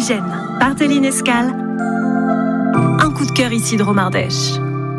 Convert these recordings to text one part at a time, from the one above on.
Oxygène, Barthéline Escale. Un coup de cœur ici de Romardèche.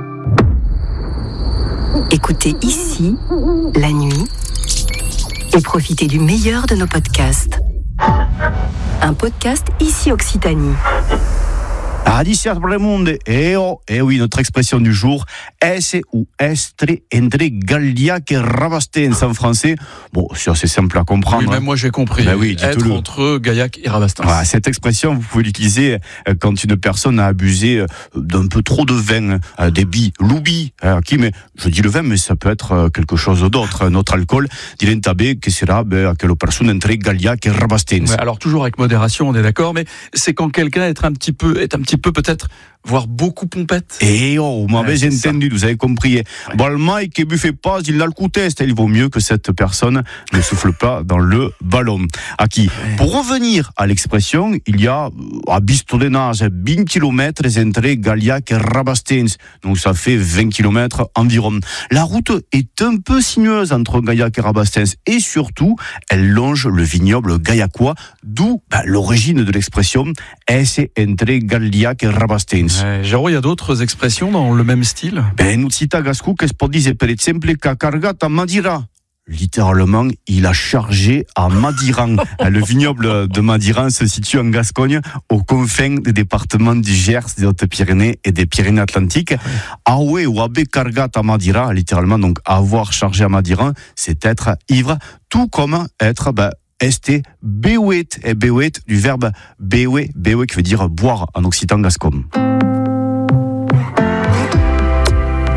Écoutez ici, la nuit, et profitez du meilleur de nos podcasts. Un podcast ici Occitanie. Adiciat Bremonde, oui, notre expression du jour, esse ou estre entre Gaillac et Rabastens en français. Bon, c'est assez simple à comprendre. Oui, même moi j'ai compris. Ben oui, être entre Gaillac et Rabastens. Voilà, cette expression, vous pouvez l'utiliser quand une personne a abusé d'un peu trop de vin, des billes, l'oubi, mais je dis le vin, mais ça peut être quelque chose d'autre, un autre alcool. Dilentabé, que sera quelle personne entre Gaillac et Rabastens. Ouais, alors toujours avec modération, on est d'accord, mais c'est quand quelqu'un est un petit peu peut-être, voire beaucoup pompette. Vous m'avez entendu, vous avez compris. Bon, le mec qui buffait pas, il a le coup test. Il vaut mieux que cette personne ne souffle pas dans le ballon. Pour revenir à l'expression, il y a à Bistondenage 20 km entre Gaillac et Rabastens. Donc ça fait 20 km environ. La route est un peu sinueuse entre Gaillac et Rabastens et surtout, elle longe le vignoble gaillacois, d'où l'origine de l'expression « esse entre Gaillac et Rabastens ». Jérôme, il y a d'autres expressions dans le même style? Nous cita Gascou che può dire per esempio qu'a cargato a Madira. Littéralement, il a chargé à Madiran. Le vignoble de Madiran se situe en Gascogne, aux confins des départements du Gers, des Hautes-Pyrénées et des Pyrénées-Atlantiques. Awe ou abe cargato a Madira, littéralement, donc avoir chargé à Madiran, c'est être ivre, tout comme être este beuet, et beuet du verbe beue qui veut dire boire en occitan gascon.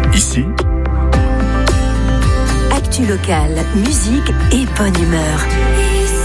Actu locale, musique et bonne humeur.